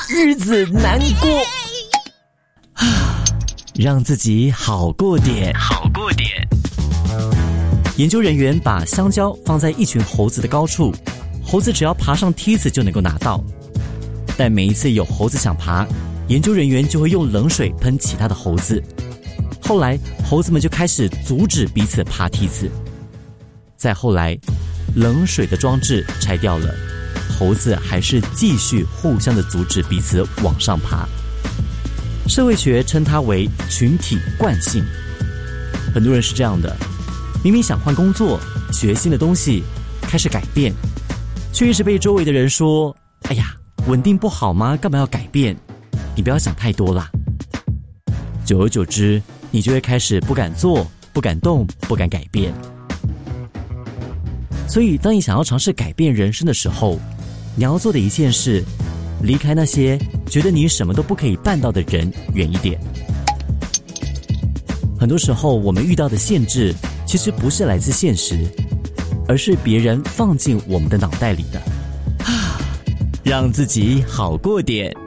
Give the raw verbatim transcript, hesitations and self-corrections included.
日子难过啊，让自己好过点，好过点。研究人员把香蕉放在一群猴子的高处，猴子只要爬上梯子就能够拿到。但每一次有猴子想爬，研究人员就会用冷水喷其他的猴子。后来猴子们就开始阻止彼此爬梯子。再后来，冷水的装置拆掉了，猴子还是继续互相的阻止彼此往上爬。社会学称它为群体惯性。很多人是这样的，明明想换工作、学新的东西、开始改变，却一直被周围的人说：哎呀，稳定不好吗？干嘛要改变？你不要想太多啦。久而久之，你就会开始不敢做、不敢动、不敢改变。所以当你想要尝试改变人生的时候，你要做的一件事，离开那些觉得你什么都不可以办到的人远一点。很多时候我们遇到的限制其实不是来自现实，而是别人放进我们的脑袋里的。让自己好过点。